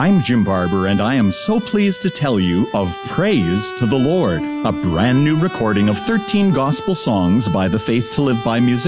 I'm Jim Barber, and I am so pleased to tell you of Praise to the Lord, a brand new recording of 13 gospel songs by the Faith to Live By musicians.